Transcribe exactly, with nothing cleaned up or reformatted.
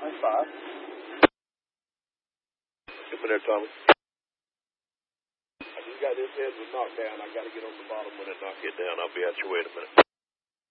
That's five. Get me there, Tommy. I just got this head was knocked down. I got to get on the bottom when it knock it down. I'll be at you. Wait a minute.